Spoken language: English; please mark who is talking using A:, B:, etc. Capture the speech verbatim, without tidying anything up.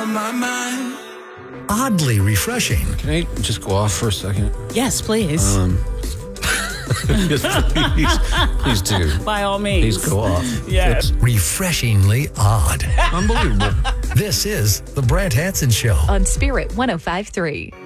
A: on my mind.
B: Oddly refreshing.
C: Can I just go off for a second?
D: Yes, please.
C: Um, yes, please, please do.
D: By all means.
C: Please go off.
D: Yes.
B: Refreshingly odd.
C: Unbelievable.
B: This is The Brant Hanson Show.
E: On Spirit one oh five point three.